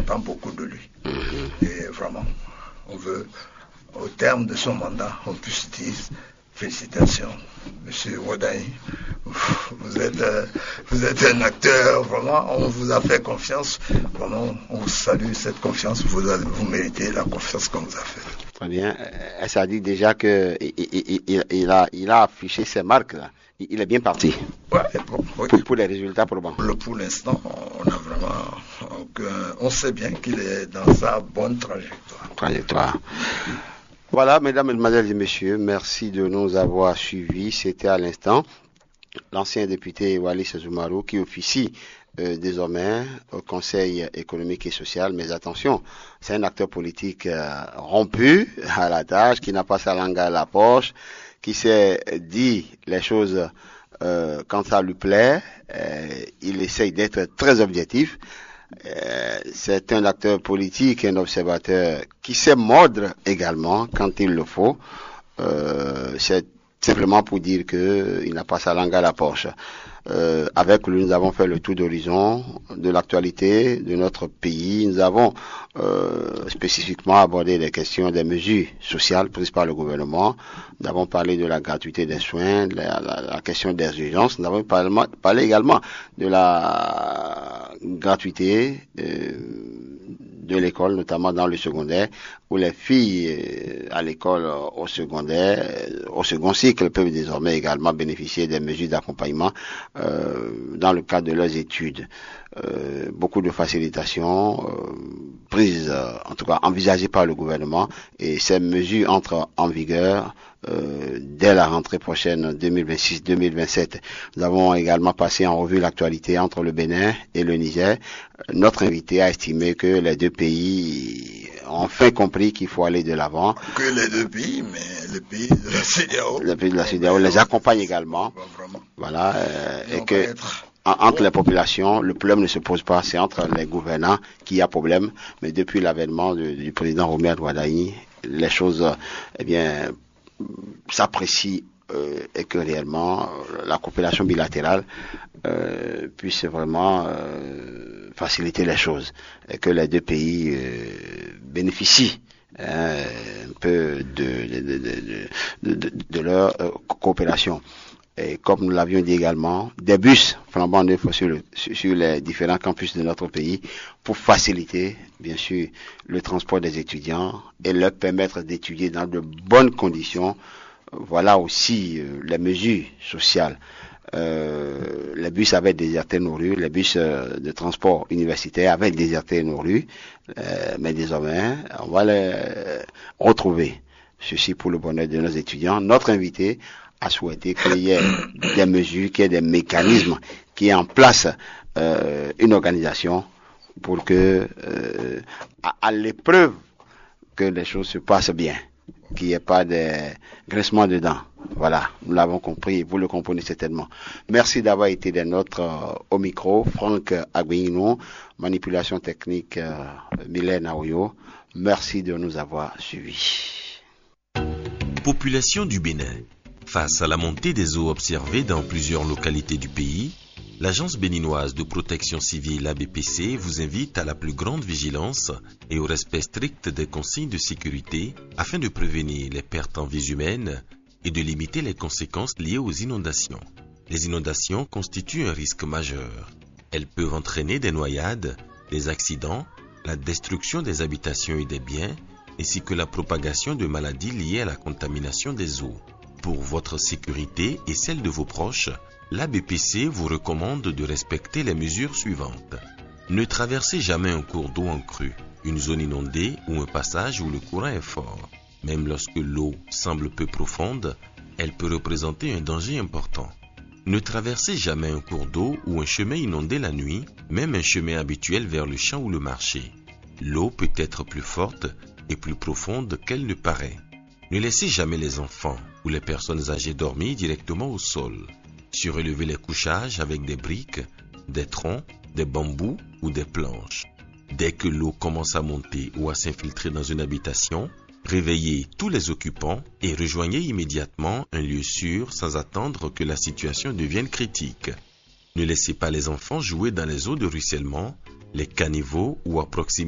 attend beaucoup de lui. Et vraiment, on veut, au terme de son mandat, on puisse dire félicitations, Monsieur Wadaï. Vous êtes un acteur, vraiment, on vous a fait confiance. Vraiment, on vous salue cette confiance. Vous méritez la confiance qu'on vous a faite. Très bien. Ça dit déjà qu'il a affiché ses marques là. Il est bien parti. Ouais, bon, oui. Pour les résultats probants. Pour l'instant, on a vraiment on sait bien qu'il est dans sa bonne trajectoire. Voilà, mesdames, mesdemoiselles et messieurs, merci de nous avoir suivis. C'était à l'instant l'ancien député Wallis Zoumarou qui officie désormais au Conseil économique et social. Mais attention, c'est un acteur politique rompu à la tâche, qui n'a pas sa langue à la poche, qui s'est dit les choses quand ça lui plaît. Il essaye d'être très objectif. C'est un acteur politique, un observateur qui sait mordre également quand il le faut. C'est simplement pour dire qu'il n'a pas sa langue à la poche. Avec lui, nous avons fait le tour d'horizon de l'actualité de notre pays. Nous avons spécifiquement abordé les questions des mesures sociales prises par le gouvernement. Nous avons parlé de la gratuité des soins, la question des urgences. Nous avons parlé également de la gratuité de l'école, notamment dans le secondaire, où les filles à l'école au secondaire, au second cycle, peuvent désormais également bénéficier des mesures d'accompagnement dans le cadre de leurs études. Beaucoup de facilitations prises, en tout cas envisagées par le gouvernement, et ces mesures entrent en vigueur dès la rentrée prochaine 2026-2027. Nous avons également passé en revue l'actualité entre le Bénin et le Niger. Notre invité a estimé que les deux pays ont enfin compris qu'il faut aller de l'avant. Que les deux pays, mais le pays de la CEDEAO. Le pays de la CEDEAO les accompagne également. Voilà, et que entre les populations, le problème ne se pose pas, c'est entre les gouvernants qu'il y a problème. Mais depuis l'avènement du président Romuald Wadaï, les choses, s'apprécient et que réellement la coopération bilatérale puisse vraiment faciliter les choses et que les deux pays bénéficient un peu de leur coopération. Et comme nous l'avions dit également, des bus flambant neufs sur les différents campus de notre pays pour faciliter, bien sûr, le transport des étudiants et leur permettre d'étudier dans de bonnes conditions. Voilà aussi les mesures sociales. Les bus avaient déserté nos rues, les bus de transport universitaire avaient déserté nos rues, mais désormais, on va les retrouver. Ceci pour le bonheur de nos étudiants. Notre invité a souhaité qu'il y ait des mesures, qu'il y ait des mécanismes, qu'il y ait en place une organisation pour que, à l'épreuve, que les choses se passent bien, qu'il n'y ait pas de grincement de dents. Voilà, nous l'avons compris, vous le comprenez certainement. Merci d'avoir été des nôtres au micro. Franck Aguino, manipulation technique Mylène Aoyo. Merci de nous avoir suivis. Population du Bénin. Face à la montée des eaux observées dans plusieurs localités du pays, l'Agence béninoise de protection civile ABPC vous invite à la plus grande vigilance et au respect strict des consignes de sécurité afin de prévenir les pertes en vies humaines et de limiter les conséquences liées aux inondations. Les inondations constituent un risque majeur. Elles peuvent entraîner des noyades, des accidents, la destruction des habitations et des biens, ainsi que la propagation de maladies liées à la contamination des eaux. Pour votre sécurité et celle de vos proches, l'ABPC vous recommande de respecter les mesures suivantes. Ne traversez jamais un cours d'eau en crue, une zone inondée ou un passage où le courant est fort. Même lorsque l'eau semble peu profonde, elle peut représenter un danger important. Ne traversez jamais un cours d'eau ou un chemin inondé la nuit, même un chemin habituel vers le champ ou le marché. L'eau peut être plus forte et plus profonde qu'elle ne paraît. Ne laissez jamais les enfants ou les personnes âgées dormir directement au sol. Surélevez les couchages avec des briques, des troncs, des bambous ou des planches. Dès que l'eau commence à monter ou à s'infiltrer dans une habitation, réveillez tous les occupants et rejoignez immédiatement un lieu sûr sans attendre que la situation devienne critique. Ne laissez pas les enfants jouer dans les eaux de ruissellement, les caniveaux ou à proximité